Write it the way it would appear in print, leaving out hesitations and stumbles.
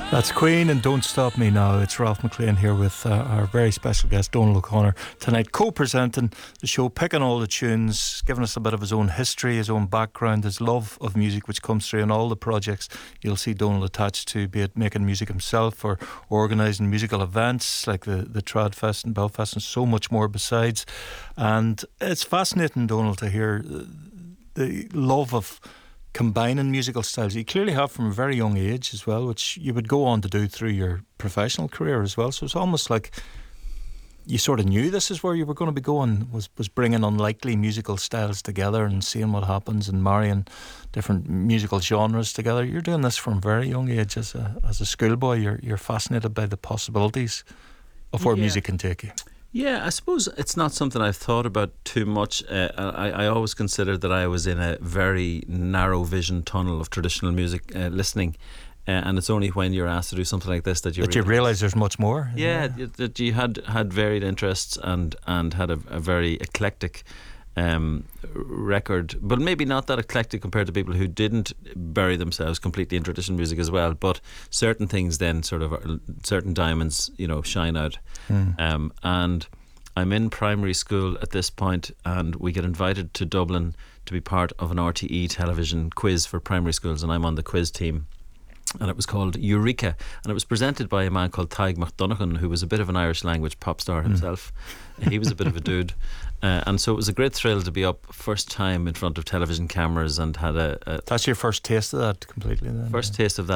That's Queen and Don't Stop Me Now. It's Ralph McLean here with our very special guest Donal O'Connor tonight, co-presenting the show, picking all the tunes, giving us a bit of his own history, his own background, his love of music, which comes through in all the projects you'll see Donal attached to, be it making music himself or organising musical events like the Trad Fest in Belfast and so much more besides. And it's fascinating, Donal, to hear the love of combining musical styles you clearly have from a very young age as well, which you would go on to do through your professional career as well. So it's almost like you sort of knew this is where you were going to be going, was bringing unlikely musical styles together and seeing what happens and marrying different musical genres together. You're doing this from a very young age as a schoolboy. You're fascinated by the possibilities of where music can take you. Yeah, I suppose it's not something I've thought about too much. I always considered that I was in a very narrow vision tunnel of traditional music listening, and it's only when you're asked to do something like this that you realise there's much more. Yeah, that you had varied interests and had a very eclectic record, but maybe not that eclectic compared to people who didn't bury themselves completely in traditional music as well. But certain things then certain diamonds, shine out. And I'm in primary school at this point, and we get invited to Dublin to be part of an RTE television quiz for primary schools, and I'm on the quiz team. And it was called Eureka, and it was presented by a man called Taig McDonaghan, who was a bit of an Irish language pop star himself. He was a bit of a dude, and so it was a great thrill to be up first time in front of television cameras and had a That's your first taste of that completely then? First taste of that.